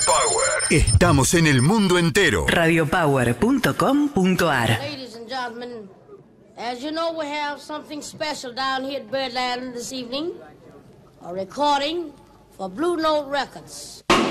Power. Estamos en el mundo entero. Radiopower.com.ar. Ladies and gentlemen, as you know, we have something special down here at Birdland this evening. A recording for Blue Note Records.